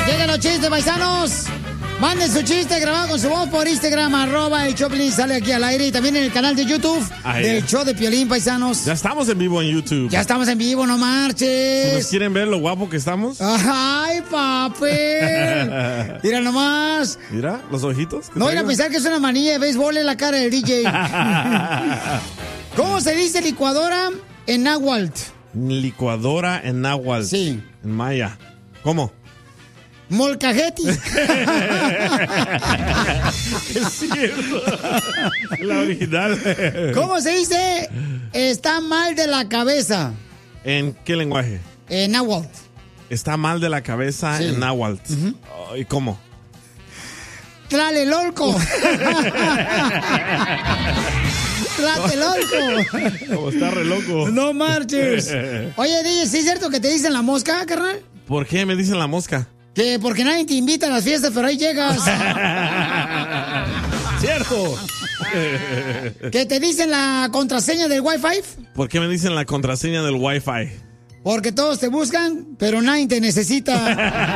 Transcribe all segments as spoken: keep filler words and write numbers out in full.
Lleguen los chistes, paisanos. Manden su chiste grabado con su voz por Instagram, arroba el Choplin, sale aquí al aire. Y también en el canal de YouTube Ay, del show de Piolín, paisanos. Ya estamos en vivo en YouTube. Ya estamos en vivo, no marches. Si nos quieren ver lo guapo que estamos. Ay, papel. Mira nomás. Mira, los ojitos. No vayan a pensar que es una manilla de béisbol en la cara del D J. ¿Cómo se dice licuadora en náhuatl? Licuadora en náhuatl. Sí. En maya. ¿Cómo? Molcajeti. Es cierto. La original. ¿Cómo se dice? Está mal de la cabeza. ¿En qué lenguaje? En náhuatl. Está mal de la cabeza sí. En náhuatl. Uh-huh. Oh, ¿y cómo? Tlalelolco. Tlatelolco. Como está re loco. No marches. Oye, D J, ¿sí es cierto que te dicen la mosca, carnal? ¿Por qué me dicen la mosca? Que porque nadie te invita a las fiestas, pero ahí llegas. ¡Cierto! ¿Que te dicen la contraseña del Wi-Fi? ¿Por qué me dicen la contraseña del Wi-Fi? Porque todos te buscan, pero nadie te necesita.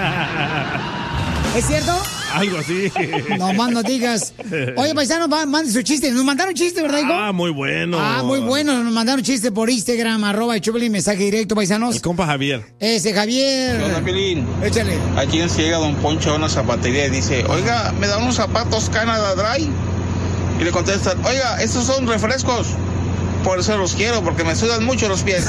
¿Es cierto? Algo así. No más no digas. Oye, paisanos, manden su chiste. Nos mandaron chiste, ¿verdad, hijo? Ah, muy bueno. Ah, muy bueno. Nos mandaron chiste por Instagram, arroba el Choplin, mensaje directo, paisanos. El compa Javier. Ese Javier. Hola, Piolín. Échale. Allí llega Don Poncho a una zapatería y dice, oiga, ¿me da unos zapatos Canada Dry? Y le contestan, oiga, estos son refrescos. Por eso los quiero, porque me sudan mucho los pies.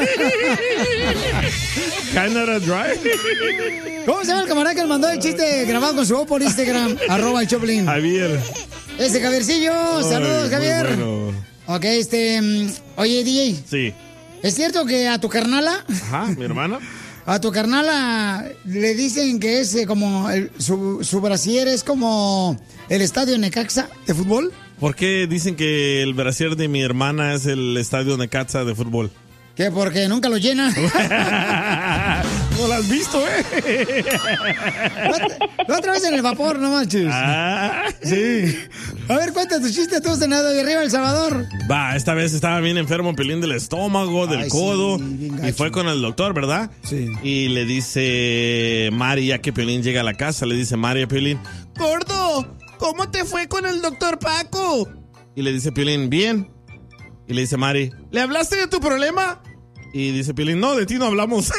Canada Dry. ¿Cómo se llama el camarada que nos mandó el chiste grabado con su voz por Instagram? Arroba el Choplin. Javier. Ese Javiercillo. Ay, saludos, Javier. Bueno. Ok, este... Um, oye, D J. Sí. ¿Es cierto que a tu carnala? Ajá, mi hermana. A tu carnala le dicen que es eh, como... El, su, su brasier es como el estadio Necaxa de fútbol. ¿Por qué dicen que el brasier de mi hermana es el estadio Necaxa de fútbol? ¿Qué? Porque nunca lo llena. No lo has visto, ¿eh? La otra vez en el vapor, no manches. Ah. Sí. A ver, cuenta tu chiste tú, Senado de arriba El Salvador. Va, esta vez estaba bien enfermo, Piolín, del estómago, del Ay, codo. Sí, y fue con el doctor, ¿verdad? Sí. Y le dice Mari, ya que Piolín llega a la casa, le dice Mari a Piolín, gordo, ¿cómo te fue con el doctor Paco? Y le dice Piolín, bien. Y le dice Mari, ¿le hablaste de tu problema? Y dice Piolín, no, de ti no hablamos.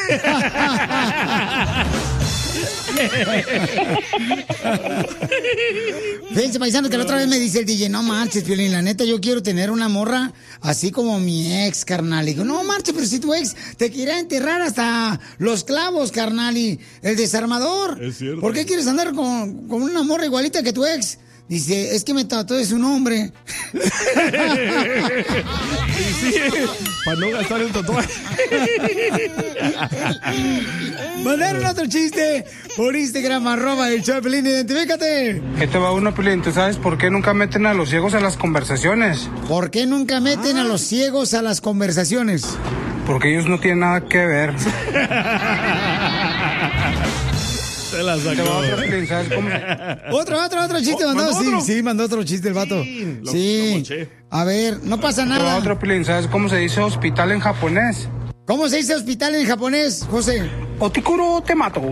Fíjense, paisanos, que la otra vez me dice el D J, no marches, Piolín, la neta, yo quiero tener una morra así como mi ex, carnal. Y digo, no marches, pero si tu ex te quiere enterrar hasta los clavos, carnal, y el desarmador. Es cierto. ¿Por qué quieres andar con, con una morra igualita que tu ex? Dice, es que me tatué su nombre. Sí, para no gastar el tatuaje. Mandaron otro chiste por Instagram, arroba el Choplin, identifícate. Ahí te va uno, Piolín. ¿Tú sabes por qué nunca meten a los ciegos a las conversaciones? ¿Por qué nunca meten ah. a los ciegos a las conversaciones? Porque ellos no tienen nada que ver. Se la sacó. Otro, ¿sabes cómo? Otro, otro, otro chiste mandó. Sí, otro? sí, mandó otro chiste el vato. Sí. Lo, sí. Lo a ver, no pasa nada. Otro, Piolín, ¿sabes cómo se dice hospital en japonés? ¿Cómo se dice hospital en japonés, José? Otikuro te mato.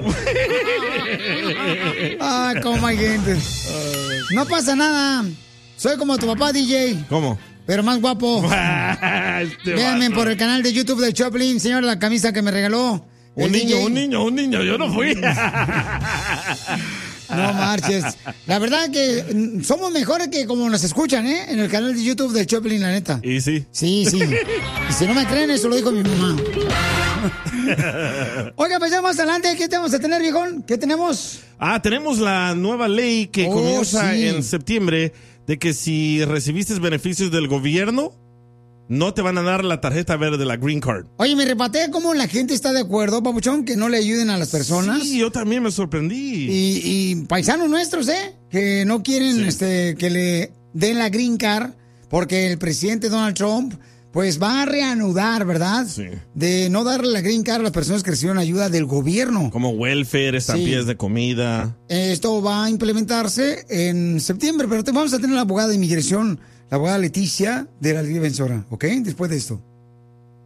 Ah, cómo hay gente. No pasa nada. Soy como tu papá, D J. ¿Cómo? Pero más guapo. este Véanme vato. Por el canal de YouTube de Choplin, señor, la camisa que me regaló. Un niño, D J. un niño, un niño, yo no fui. No marches. La verdad que somos mejores que como nos escuchan, ¿eh? En el canal de YouTube de Choplin, la neta. ¿Y sí? Sí, sí. Y si no me creen, eso lo dijo mi mamá. Oiga, pues ya más adelante, ¿qué tenemos a tener, viejón? ¿Qué tenemos? Ah, tenemos la nueva ley que oh, comienza sí. en septiembre de que si recibiste beneficios del gobierno, no te van a dar la tarjeta verde, la green card. Oye, me repatea cómo la gente está de acuerdo, papuchón, que no le ayuden a las personas. Sí, yo también me sorprendí. Y, y paisanos nuestros, ¿eh? Que no quieren sí. este, que le den la green card porque el presidente Donald Trump pues va a reanudar, ¿verdad? Sí. De no darle la green card a las personas que recibieron ayuda del gobierno. Como welfare, estampillas sí. de comida. Esto va a implementarse en septiembre, pero te vamos a tener la abogada de inmigración, la abogada Leticia de la Ley Defensora, ¿ok? Después de esto.